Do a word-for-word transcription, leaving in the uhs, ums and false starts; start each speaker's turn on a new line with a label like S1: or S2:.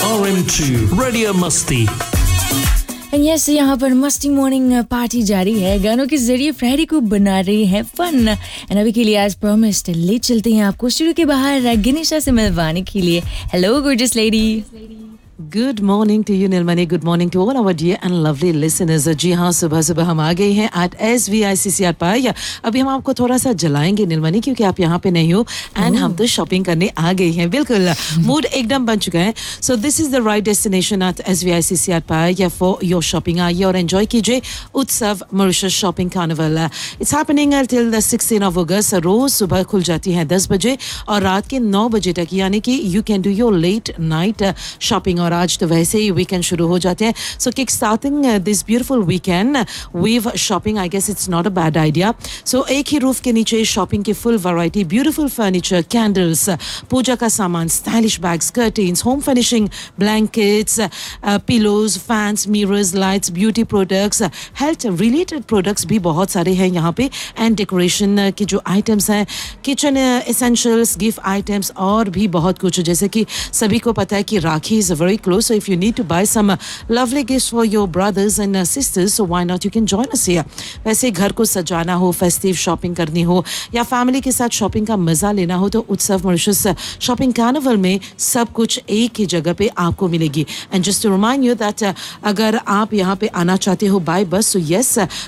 S1: R M two Radio Musti.
S2: And yes यहाँ पर मस्ती मॉर्निंग पार्टी जारी है. गानों के जरिए फ्राइडे को बना रहे हैं फन. एंड अभी के लिए आज प्रॉमिस्ड ले चलते हैं आपको स्टूडियो के बाहर गिनीशा से मिलवाने के लिए. Hello gorgeous lady.
S3: Good morning to you, Nilmani. Good morning to all our dear and lovely listeners. जी हाँ, सुबह सुबह हम आ गए हैं at S V I C C R पाया. अभी हम आपको थोड़ा सा जलाएंगे निलमनी, क्योंकि आप यहाँ पे नहीं हो एंड हम तो शॉपिंग करने आ गए हैं. बिल्कुल मूड एकदम बन चुका है. So this is the right destination at S V I C C R पाया for your shopping. आइए और एंजॉय कीजिए उत्सव Mauritius shopping carnival. It's happening until the sixteenth of August. रोज सुबह खुल जाती है दस बजे और रात के नौ बजे तक, यानी कि you can do your late night shopping. और आज तो वैसे ही वीकेंड शुरू हो जाते हैं. सो kick starting this beautiful weekend view shopping, I guess it's not a bad idea. सो एक ही रूफ के नीचे शॉपिंग की full variety, beautiful furniture, candles, पूजा का सामान, stylish bags, curtains, home finishing, blankets, pillows, fans, mirrors, lights, beauty products, health related products भी बहुत सारे हैं यहाँ पे. एंड डेकोरेशन की जो आइटम्स हैं, किचन एसेंशियल्स, गिफ्ट आइटम्स और भी बहुत कुछ. जैसे कि सभी को पता है कि राखी is very close, so if you need to buy some uh, lovely gifts for your brothers and uh, sisters, so why not you can join us here. वैसे घर को सजाना हो, फेस्टिव शॉपिंग करनी हो या फैमिली के साथ शॉपिंग का मजा लेना हो, तो उत्सव मॉरिशस शॉपिंग कार्निवल में सब कुछ एक ही जगह पे आपको मिलेगी. And just to remind you that अगर आप यहाँ पे आना चाहते हो बाय बस, सो यस,